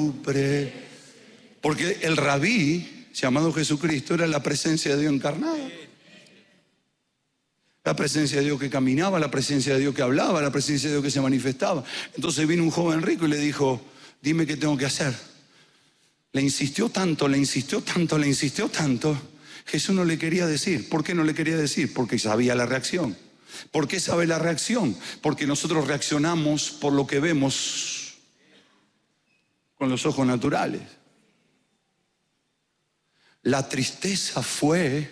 Porque el rabí, llamado Jesucristo, era la presencia de Dios encarnada. La presencia de Dios que caminaba, la presencia de Dios que hablaba, la presencia de Dios que se manifestaba. Entonces vino un joven rico y le dijo, dime qué tengo que hacer. Le insistió tanto, le insistió tanto, le insistió tanto. Jesús no le quería decir. ¿Por qué no le quería decir? Porque sabía la reacción. ¿Por qué sabe la reacción? Porque nosotros reaccionamos por lo que vemos con los ojos naturales. La tristeza fue...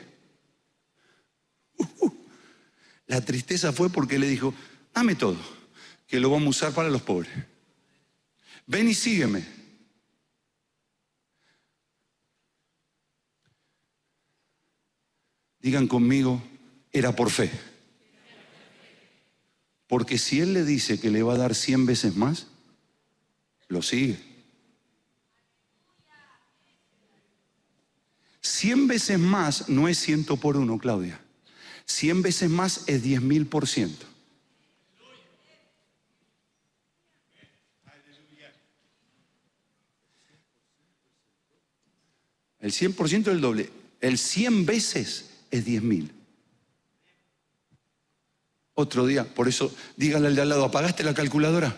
La tristeza fue porque le dijo, dame todo, que lo vamos a usar para los pobres. Ven y sígueme. Digan conmigo, era por fe. Porque si Él le dice que le va a dar 100 veces más, lo sigue. 100 veces más no es 100 por 1, Claudia. 100 veces más es 10.000%. El 100% es el doble. El 100 veces es 10.000. Otro día, por eso dígale al de al lado, ¿apagaste la calculadora?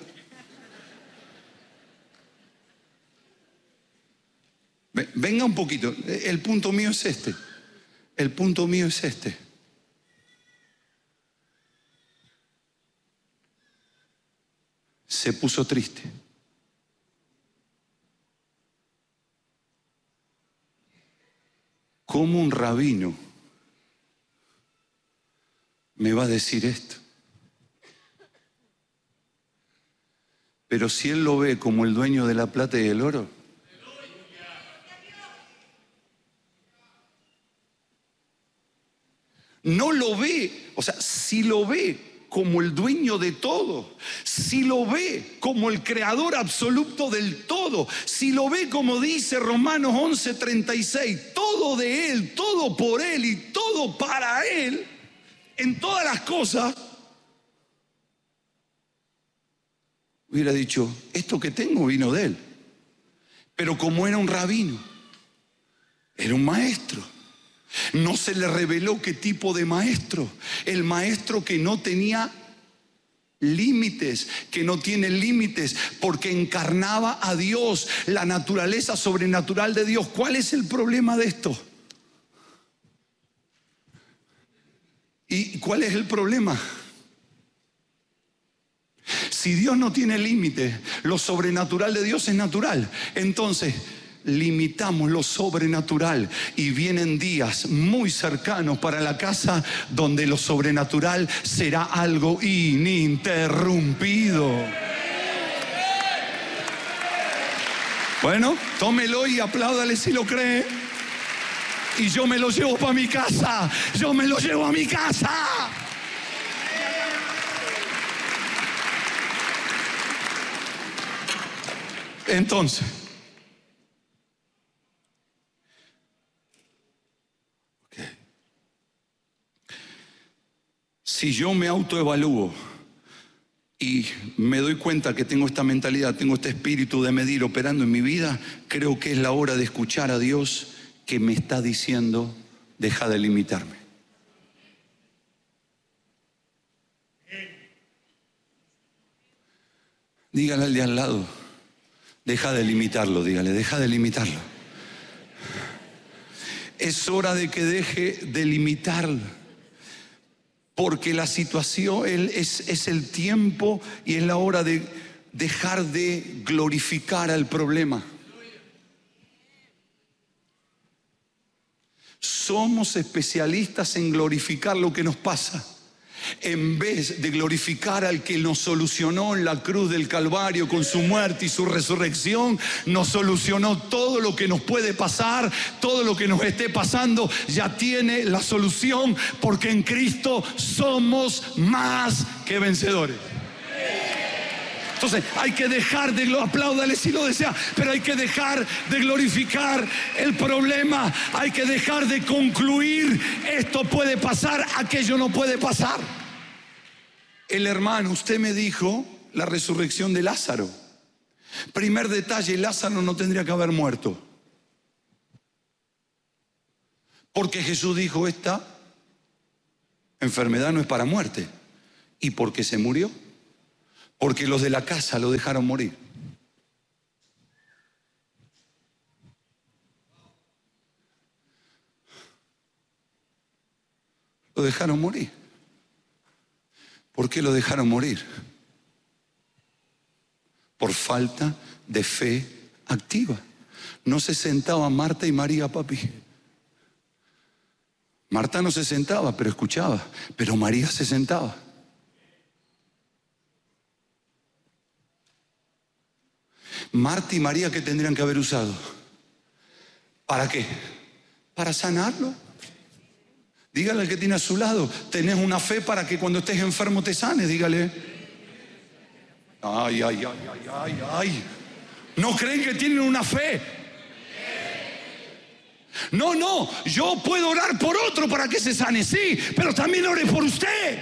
Venga un poquito, el punto mío es este. El punto mío es este. Se puso triste. ¿Cómo un rabino me va a decir esto? Pero si él lo ve como el dueño de la plata y el oro, no lo ve, o sea, si lo ve como el dueño de todo, si lo ve como el creador absoluto del todo, si lo ve como dice Romanos 11:36, todo de Él, todo por Él y todo para Él, en todas las cosas, hubiera dicho, esto que tengo vino de Él. Pero como era un rabino, era un maestro, no se le reveló qué tipo de maestro. El maestro que no tenía límites, que no tiene límites, porque encarnaba a Dios, la naturaleza sobrenatural de Dios. ¿Cuál es el problema de esto? ¿Y cuál es el problema? Si Dios no tiene límites, lo sobrenatural de Dios es natural. Entonces limitamos lo sobrenatural y vienen días muy cercanos para la casa donde lo sobrenatural será algo ininterrumpido. Bueno, tómelo y apláudale si lo cree. Y yo me lo llevo para mi casa. Yo me lo llevo a mi casa. Entonces, si yo me autoevalúo y me doy cuenta que tengo esta mentalidad, tengo este espíritu de medir operando en mi vida, creo que es la hora de escuchar a Dios que me está diciendo, deja de limitarme. Dígale al de al lado, deja de limitarlo, dígale, deja de limitarlo. Es hora de que deje de limitarlo. Porque la situación es el tiempo y es la hora de dejar de glorificar al problema. Somos especialistas en glorificar lo que nos pasa, en vez de glorificar al que nos solucionó en la cruz del Calvario con su muerte y su resurrección. Nos solucionó todo lo que nos puede pasar, todo lo que nos esté pasando, ya tiene la solución, porque en Cristo somos más que vencedores. Entonces hay que dejar de, apláudale si lo desea, pero hay que dejar de glorificar el problema. Hay que dejar de concluir, esto puede pasar, aquello no puede pasar. El hermano, usted me dijo la resurrección de Lázaro. Primer detalle, Lázaro no tendría que haber muerto. Porque Jesús dijo, esta enfermedad no es para muerte. ¿Y por qué se murió? Porque los de la casa lo dejaron morir. Lo dejaron morir. ¿Por qué lo dejaron morir? Por falta de fe activa. No se sentaban Marta y María, papi. Marta no se sentaba, pero escuchaba. Pero María se sentaba. Marta y María, ¿qué tendrían que haber usado? ¿Para qué? ¿Para sanarlo? Dígale al que tiene a su lado, tenés una fe para que cuando estés enfermo te sanes, dígale. Ay, ay, ay, ay, ay, ay. ¿No creen que tienen una fe? No, no, yo puedo orar por otro para que se sane, sí, pero también ore por usted.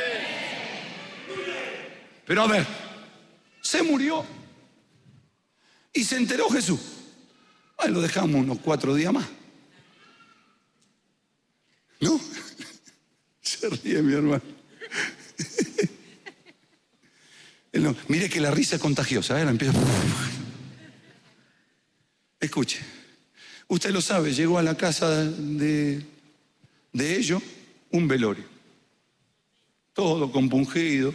Pero a ver, se murió y se enteró Jesús. Ay, lo dejamos unos 4 días más. ¿No? Se ríe mi hermano. No, mire que la risa es contagiosa, ¿eh? Empieza. Escuche, usted lo sabe, llegó a la casa de ellos un velorio. Todo compungido.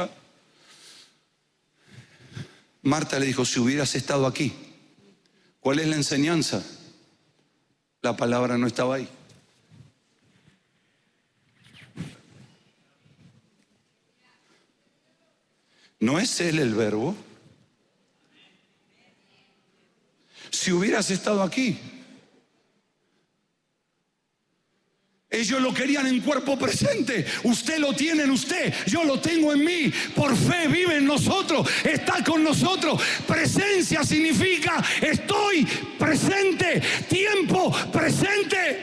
Marta le dijo, si hubieras estado aquí, ¿cuál es la enseñanza? La palabra no estaba ahí. ¿No es Él el verbo? Si hubieras estado aquí. Ellos lo querían en cuerpo presente. Usted lo tiene en usted. Yo lo tengo en mí. Por fe vive en nosotros. Está con nosotros. Presencia significa estoy presente. Tiempo presente.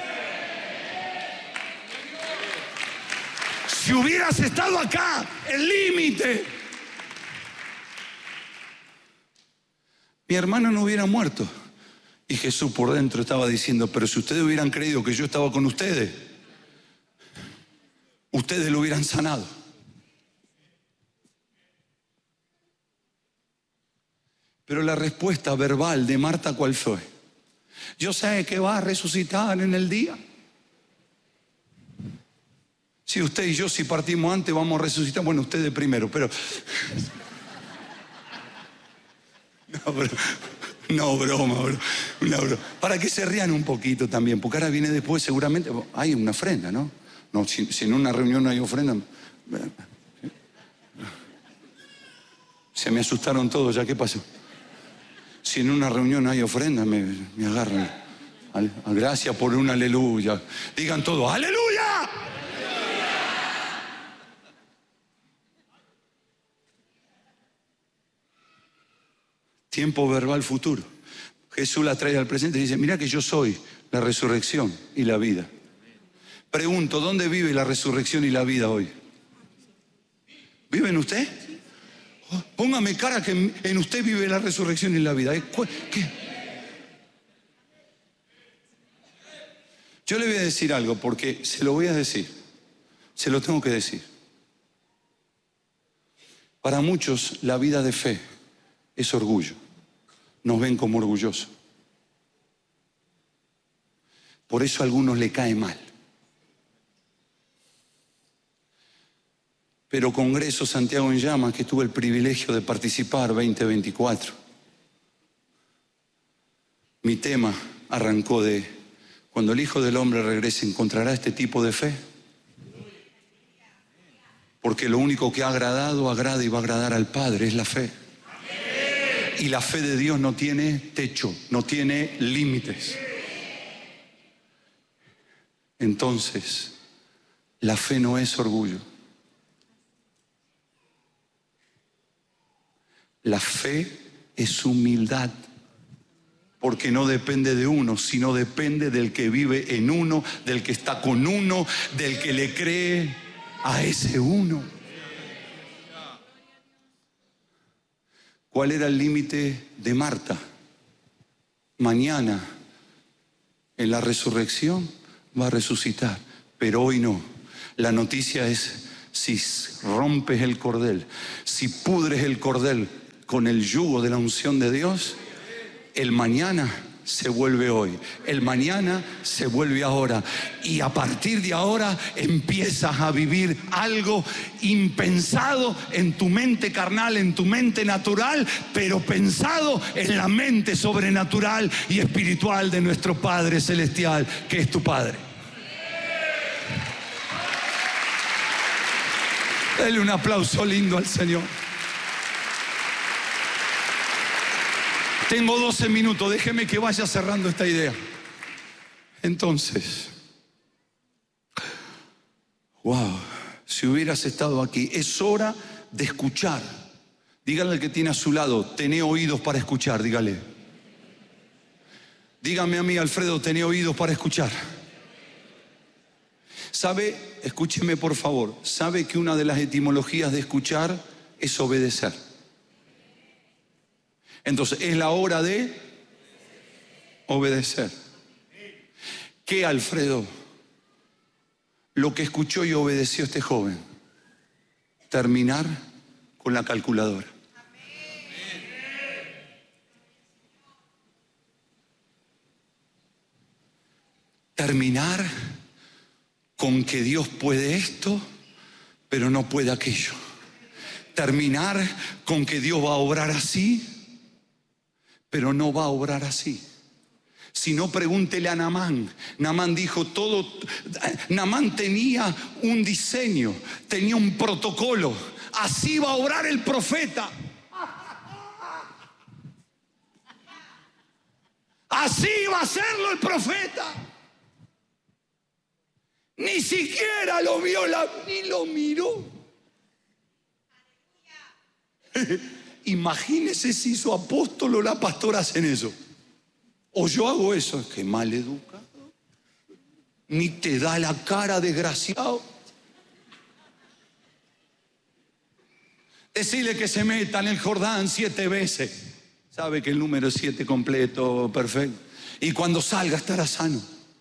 Si hubieras estado acá, el límite. Mi hermano no hubiera muerto. Y Jesús por dentro estaba diciendo, pero si ustedes hubieran creído que yo estaba con ustedes, ustedes lo hubieran sanado. Pero la respuesta verbal de Marta, ¿cuál fue? Yo sé que va a resucitar en el día. Si usted y yo, si partimos antes, vamos a resucitar. Bueno, ustedes primero, pero... No, broma, bro. Una broma. Para que se rían un poquito también, porque ahora viene después seguramente, hay una ofrenda, ¿no? No, si en una reunión no hay ofrenda. Se me asustaron todos, ¿ya qué pasó? Si en una reunión no hay ofrenda, me agarran. Gracias por un aleluya. Digan todos, ¡aleluya! Tiempo verbal futuro. Jesús la trae al presente y dice, mira que yo soy la resurrección y la vida. Pregunto, ¿dónde vive la resurrección y la vida hoy? ¿Vive en usted? Póngame cara que en usted vive la resurrección y la vida. ¿Qué? Yo le voy a decir algo porque se lo voy a decir. Se lo tengo que decir. Para muchos la vida de fe es orgullo. Nos ven como orgullosos. Por eso a algunos le cae mal. Pero Congreso Santiago en Llamas, que tuve el privilegio de participar 2024, mi tema arrancó de cuando el Hijo del Hombre regrese, ¿encontrará este tipo de fe? Porque lo único que ha agradado, agrada y va a agradar al Padre, es la fe. Y la fe de Dios no tiene techo, no tiene límites. Entonces, la fe no es orgullo. La fe es humildad, porque no depende de uno, sino depende del que vive en uno, del que está con uno, del que le cree a ese uno. ¿Cuál era el límite de Marta? Mañana, en la resurrección, va a resucitar, pero hoy no. La noticia es, si rompes el cordel, si pudres el cordel con el yugo de la unción de Dios, el mañana se vuelve hoy, el mañana se vuelve ahora, y a partir de ahora empiezas a vivir algo impensado en tu mente carnal, en tu mente natural, pero pensado en la mente sobrenatural y espiritual de nuestro Padre Celestial, que es tu Padre. Dale un aplauso lindo al Señor. Tengo 12 minutos, déjeme que vaya cerrando esta idea. Entonces, wow, si hubieras estado aquí, es hora de escuchar. Dígale al que tiene a su lado, tené oídos para escuchar, dígale. Dígame a mí, Alfredo, tené oídos para escuchar. ¿Sabe? Escúcheme por favor. ¿Sabe que una de las etimologías de escuchar es obedecer? Entonces, es la hora de obedecer. ¿Qué, Alfredo? Lo que escuchó y obedeció este joven. Terminar con la calculadora. Terminar con que Dios puede esto, pero no puede aquello. Terminar con que Dios va a obrar así, pero no va a obrar así. Si no, pregúntele a Naamán. Naamán dijo todo. Naamán tenía un diseño, tenía un protocolo. Así va a obrar el profeta. Así va a hacerlo el profeta. Ni siquiera lo vio, ni lo miró. Imagínese si su apóstol o la pastora hacen eso. O yo hago eso. Qué mal educado. Ni te da la cara, desgraciado. Decirle que se meta en el Jordán 7 veces. Sabe que el número es 7 completo, perfecto. Y cuando salga estará sano.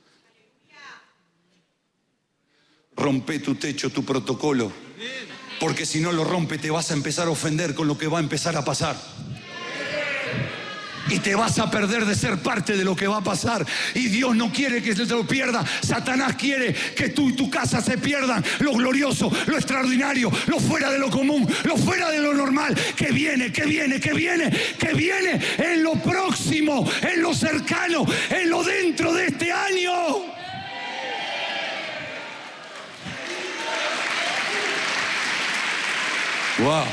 Rompe tu techo, tu protocolo. Porque si no lo rompe te vas a empezar a ofender con lo que va a empezar a pasar. Y te vas a perder de ser parte de lo que va a pasar. Y Dios no quiere que se lo pierda. Satanás quiere que tú y tu casa se pierdan lo glorioso, lo extraordinario, lo fuera de lo común, lo fuera de lo normal. Que viene, que viene, que viene, que viene en lo próximo, en lo cercano, en lo dentro de este año. Wow.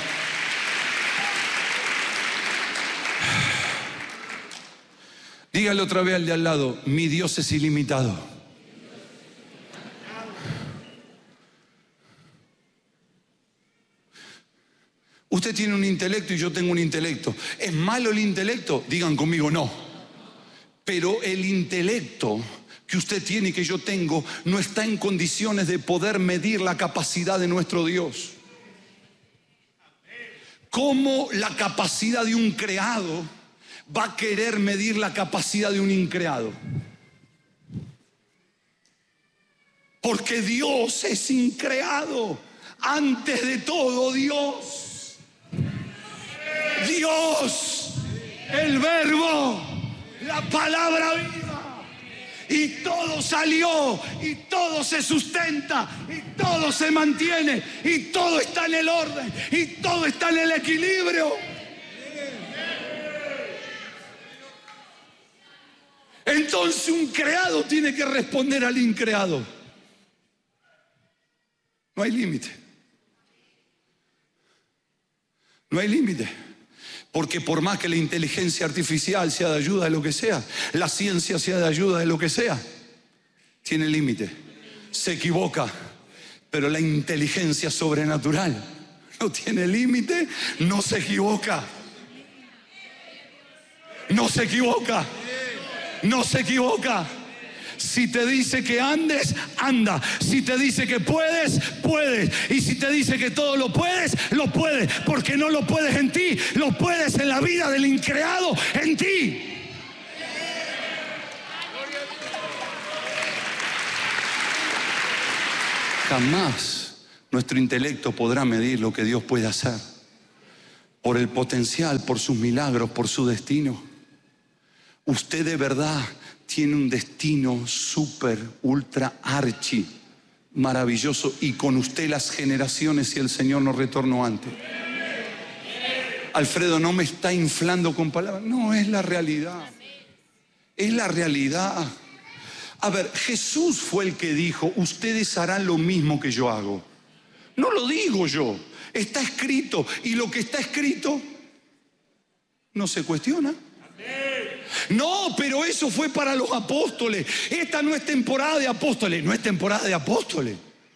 Dígale otra vez al de al lado, mi Dios es ilimitado. Usted tiene un intelecto y yo tengo un intelecto. ¿Es malo el intelecto? Digan conmigo, no. Pero el intelecto que usted tiene y que yo tengo no está en condiciones de poder medir la capacidad de nuestro Dios. ¿Cómo la capacidad de un creado va a querer medir la capacidad de un increado? Porque Dios es increado. Antes de todo, Dios. Dios, el verbo, la palabra viva. Y todo salió, y todo se sustenta, y todo se mantiene, y todo está en el orden, y todo está en el equilibrio. Entonces un creado tiene que responder al increado. No hay límite. No hay límite. Porque por más que la inteligencia artificial sea de ayuda de lo que sea, la ciencia sea de ayuda de lo que sea, tiene límite. Se equivoca. Pero la inteligencia sobrenatural no tiene límite, no se equivoca. No se equivoca. No se equivoca. Si te dice que andes, anda. Si te dice que puedes, puedes. Y si te dice que todo lo puedes, porque no lo puedes en ti, lo puedes en la vida del increado en ti. Jamás nuestro intelecto podrá medir lo que Dios puede hacer, por el potencial, por sus milagros, por su destino. Usted de verdad tiene un destino súper, ultra, archi, maravilloso, y con usted las generaciones si el Señor no retornó antes. Alfredo, no me está inflando con palabras. No, es la realidad. Es la realidad. A ver, Jesús fue el que dijo, ustedes harán lo mismo que yo hago. No lo digo yo, está escrito, y lo que está escrito no se cuestiona. No, pero eso fue para los apóstoles. Esta no es temporada de apóstoles, no es temporada de apóstoles.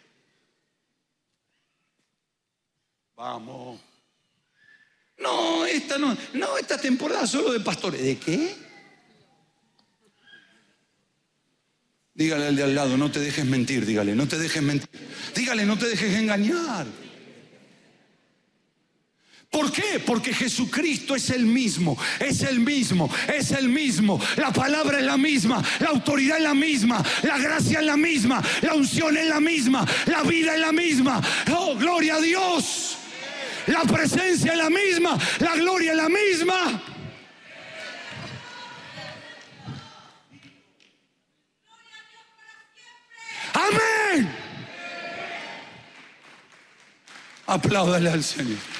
Vamos. No, esta temporada solo de pastores. ¿De qué? Dígale al de al lado, no te dejes mentir, dígale, no te dejes mentir. Dígale, no te dejes engañar. ¿Por qué? Porque Jesucristo es el mismo, es el mismo, es el mismo. La palabra es la misma, la autoridad es la misma, la gracia es la misma, la unción es la misma, la vida es la misma. Oh, gloria a Dios. La presencia es la misma, la gloria es la misma. Amén. Apláudale al Señor.